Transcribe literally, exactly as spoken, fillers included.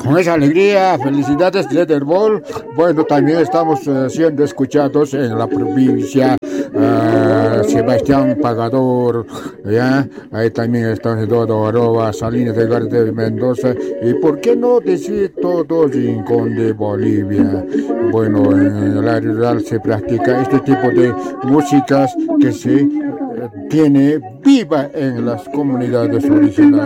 Con esa alegría, felicidades desde el Bol. Bueno, también estamos uh, siendo escuchados en la provincia uh, Sebastián Pagador, ¿ya? Ahí también está Eduardo Aroba, Salinas de García de Mendoza, y por qué no decir todo rincón de Bolivia. Bueno, en el área rural se practica este tipo de músicas que se uh, tiene viva en las comunidades originales.